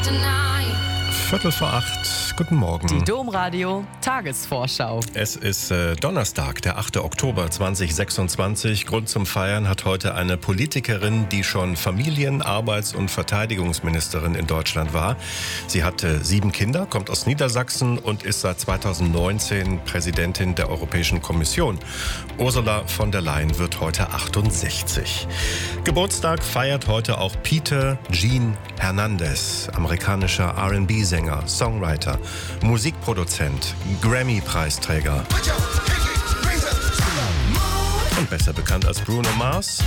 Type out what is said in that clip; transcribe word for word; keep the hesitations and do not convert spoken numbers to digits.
Viertel vor acht. Guten Morgen. Die Domradio Tagesvorschau. Es ist äh, Donnerstag, der achte Oktober zweitausendsechsundzwanzig. Grund zum Feiern hat heute eine Politikerin, die schon Familien-, Arbeits- und Verteidigungsministerin in Deutschland war. Sie hatte sieben Kinder, kommt aus Niedersachsen und ist seit zweitausendneunzehn Präsidentin der Europäischen Kommission. Ursula von der Leyen wird heute achtundsechzig. Geburtstag feiert heute auch Peter Gene Hernandez, amerikanischer R and B-Sänger, Songwriter, Musikproduzent, Grammy-Preisträger und besser bekannt als Bruno Mars.